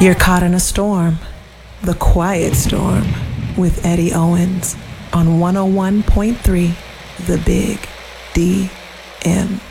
You're caught in a storm, the quiet storm, with Eddie Owens on 101.3 The Big DM.